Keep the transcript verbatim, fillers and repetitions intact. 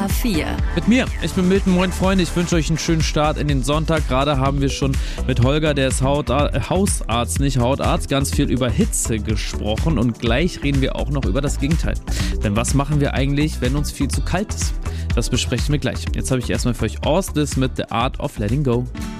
A vier. Mit mir, ich bin Milton, moin Freunde, ich wünsche euch einen schönen Start in den Sonntag. Gerade haben wir schon mit Holger, der ist Hautar- äh, Hausarzt, nicht Hautarzt, ganz viel über Hitze gesprochen und gleich reden wir auch noch über das Gegenteil. Denn was machen wir eigentlich, wenn uns viel zu kalt ist? Das besprechen wir gleich. Jetzt habe ich erstmal für euch Austis mit The Art of Letting Go.